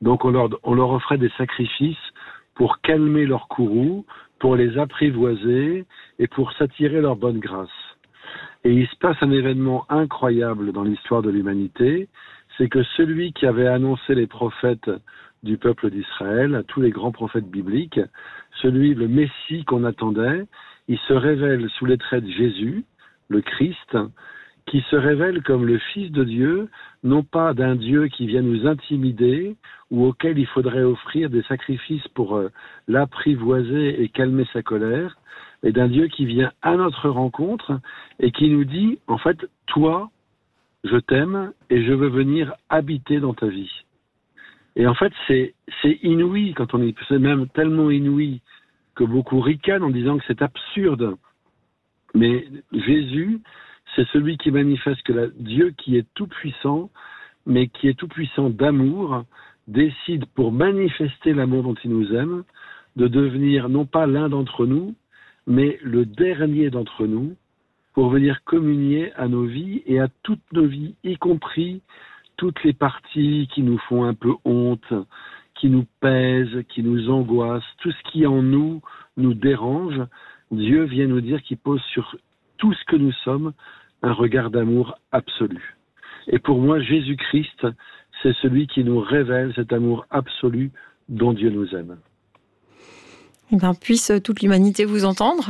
Donc on leur offrait des sacrifices pour calmer leur courroux, pour les apprivoiser et pour s'attirer leur bonne grâce. Et il se passe un événement incroyable dans l'histoire de l'humanité, c'est que celui qui avait annoncé les prophètes du peuple d'Israël, tous les grands prophètes bibliques, le Messie qu'on attendait, il se révèle sous les traits de Jésus, le Christ, qui se révèle comme le Fils de Dieu, non pas d'un Dieu qui vient nous intimider ou auquel il faudrait offrir des sacrifices pour l'apprivoiser et calmer sa colère, mais d'un Dieu qui vient à notre rencontre et qui nous dit, en fait, toi, je t'aime et je veux venir habiter dans ta vie. Et en fait, c'est inouï, c'est même tellement inouï que beaucoup ricanent en disant que c'est absurde. Mais Jésus, c'est celui qui manifeste que Dieu qui est tout-puissant, mais qui est tout-puissant d'amour, décide pour manifester l'amour dont il nous aime, de devenir non pas l'un d'entre nous, mais le dernier d'entre nous, pour venir communier à nos vies et à toutes nos vies, y compris toutes les parties qui nous font un peu honte, qui nous pèsent, qui nous angoissent, tout ce qui en nous dérange. Dieu vient nous dire qu'il pose sur tout ce que nous sommes un regard d'amour absolu. Et pour moi, Jésus-Christ, c'est celui qui nous révèle cet amour absolu dont Dieu nous aime. Eh bien, puisse toute l'humanité vous entendre.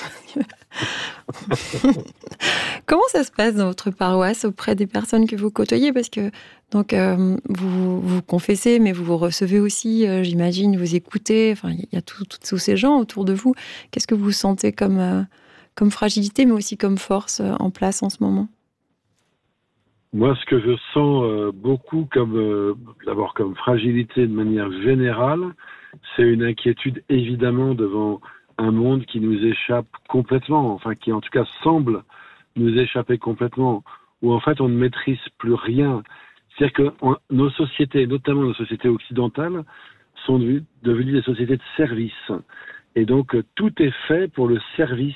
Comment ça se passe dans votre paroisse auprès des personnes que vous côtoyez? Parce que donc vous confessez, mais vous recevez aussi, j'imagine, vous écoutez. Enfin, il y a tous ces gens autour de vous. Qu'est-ce que vous sentez comme fragilité, mais aussi comme force en place en ce moment? Moi, ce que je sens beaucoup d'abord comme fragilité de manière générale, c'est une inquiétude évidemment devant un monde qui nous échappe complètement, enfin qui en tout cas semble nous échapper complètement, où en fait on ne maîtrise plus rien. C'est-à-dire que nos sociétés, notamment nos sociétés occidentales, sont devenues des sociétés de service. Et donc tout est fait pour le service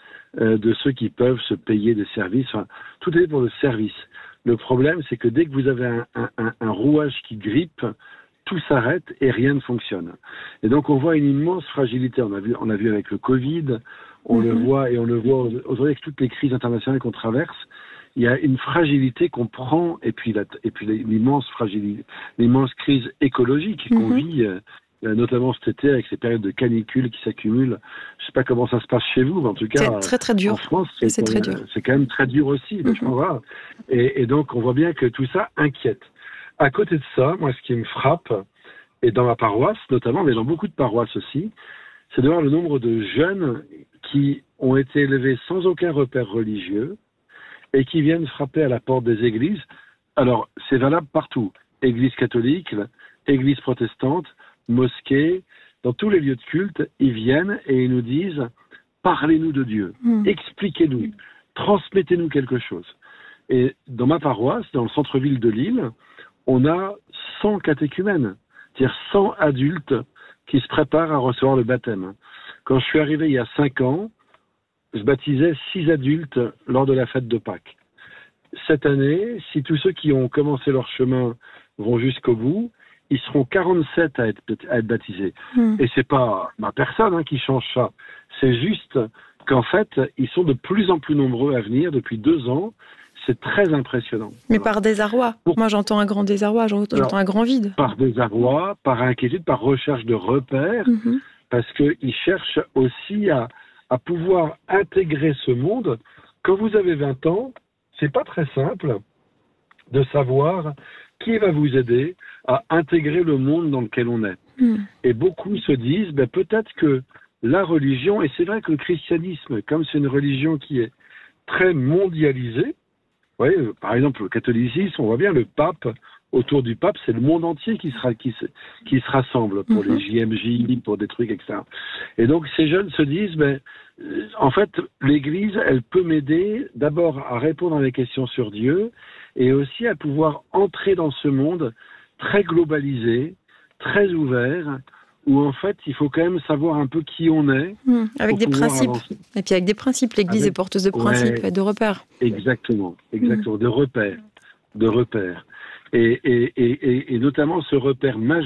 de ceux qui peuvent se payer des services. Enfin, tout est fait pour le service. Le problème, c'est que dès que vous avez un rouage qui grippe, tout s'arrête et rien ne fonctionne. Et donc on voit une immense fragilité. On a vu avec le Covid, on le voit aujourd'hui avec toutes les crises internationales qu'on traverse. Il y a une fragilité qu'on prend et puis l'immense fragilité, l'immense crise écologique qu'on vit, notamment cet été avec ces périodes de canicule qui s'accumulent. Je sais pas comment ça se passe chez vous, mais en tout cas, c'est très très dur. En France, c'est très dur. C'est quand même très dur aussi. Je pense, voilà. Et donc on voit bien que tout ça inquiète. À côté de ça, moi, ce qui me frappe, et dans ma paroisse notamment, mais dans beaucoup de paroisses aussi, c'est de voir le nombre de jeunes qui ont été élevés sans aucun repère religieux et qui viennent frapper à la porte des églises. Alors, c'est valable partout. Église catholique, église protestante, mosquée, dans tous les lieux de culte, ils viennent et ils nous disent « Parlez-nous de Dieu, expliquez-nous, transmettez-nous quelque chose ». Et dans ma paroisse, dans le centre-ville de Lille, on a 100 catéchumènes, c'est-à-dire 100 adultes qui se préparent à recevoir le baptême. Quand je suis arrivé il y a 5 ans, je baptisais 6 adultes lors de la fête de Pâques. Cette année, si tous ceux qui ont commencé leur chemin vont jusqu'au bout, ils seront 47 à être baptisés. Et c'est pas ma personne qui change ça. C'est juste qu'en fait, ils sont de plus en plus nombreux à venir depuis 2 ans. C'est très impressionnant. Mais par désarroi. Moi, j'entends un grand désarroi, j'entends un grand vide. Par désarroi, par inquiétude, par recherche de repères, parce qu'ils cherchent aussi à pouvoir intégrer ce monde. Quand vous avez 20 ans, c'est pas très simple de savoir qui va vous aider à intégrer le monde dans lequel on est. Et beaucoup se disent, peut-être que la religion, et c'est vrai que le christianisme, comme c'est une religion qui est très mondialisée, par exemple, le catholicisme, on voit bien le pape, autour du pape, c'est le monde entier qui se rassemble pour les JMJ, pour des trucs, etc. Et donc, ces jeunes se disent, en fait, l'Église, elle peut m'aider d'abord à répondre à des questions sur Dieu et aussi à pouvoir entrer dans ce monde très globalisé, très ouvert, où en fait, il faut quand même savoir un peu qui on est. Avec des principes. Avancer. Et puis avec des principes, l'Église est porteuse de principes et de repères. Exactement, de repères. Et notamment ce repère majeur